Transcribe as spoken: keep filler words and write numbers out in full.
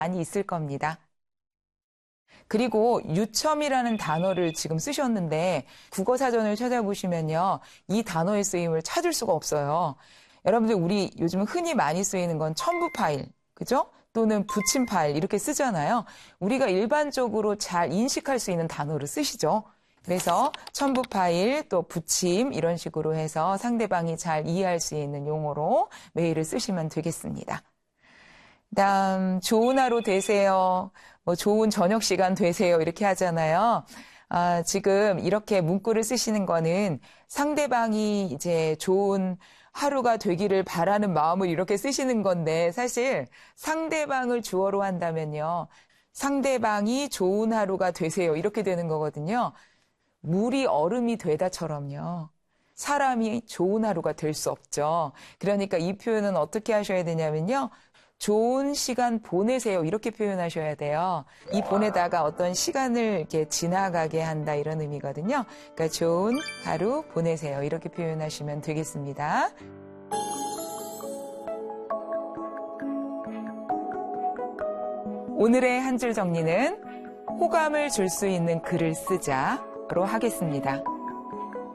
많이 있을 겁니다. 그리고 유첨이라는 단어를 지금 쓰셨는데 국어사전을 찾아보시면요. 이 단어의 쓰임을 찾을 수가 없어요. 여러분들 우리 요즘 흔히 많이 쓰이는 건 첨부 파일, 그죠? 또는 붙임 파일 이렇게 쓰잖아요. 우리가 일반적으로 잘 인식할 수 있는 단어를 쓰시죠. 그래서 첨부 파일 또 붙임 이런 식으로 해서 상대방이 잘 이해할 수 있는 용어로 메일을 쓰시면 되겠습니다. 다음 좋은 하루 되세요. 뭐 좋은 저녁 시간 되세요. 이렇게 하잖아요. 아, 지금 이렇게 문구를 쓰시는 거는 상대방이 이제 좋은 하루가 되기를 바라는 마음을 이렇게 쓰시는 건데 사실 상대방을 주어로 한다면요. 상대방이 좋은 하루가 되세요. 이렇게 되는 거거든요. 물이 얼음이 되다처럼요. 사람이 좋은 하루가 될 수 없죠. 그러니까 이 표현은 어떻게 하셔야 되냐면요. 좋은 시간 보내세요. 이렇게 표현하셔야 돼요. 이 보내다가 어떤 시간을 이렇게 지나가게 한다 이런 의미거든요. 그러니까 좋은 하루 보내세요. 이렇게 표현하시면 되겠습니다. 오늘의 한 줄 정리는 호감을 줄 수 있는 글을 쓰자로 하겠습니다.